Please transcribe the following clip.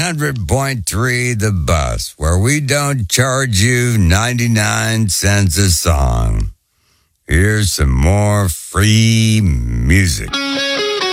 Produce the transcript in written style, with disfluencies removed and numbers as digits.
100.3 The Bus, where we don't charge you 99 cents a song. Here's some more free music.